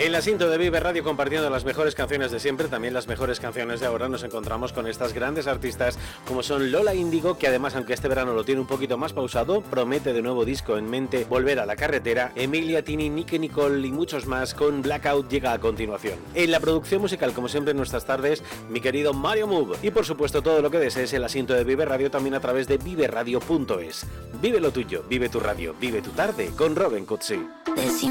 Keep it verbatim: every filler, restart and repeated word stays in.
En la cinta de Vive Radio, compartiendo las mejores canciones de siempre, también las mejores canciones de ahora, nos encontramos con estas grandes artistas como son Lola Índigo, que además, aunque este verano lo tiene un poquito más pausado, promete de nuevo disco en mente volver a la carretera. Emilia, Tini, Nicky Nicole y muchos más con Blackout llega a continuación. En la producción musical, como siempre en nuestras tardes, mi querido Mario Move. Y por supuesto todo lo que desees el asiento de Vive Radio también a través de vive radio punto es. Vive lo tuyo, vive tu radio, vive tu tarde con Robin Cutsi.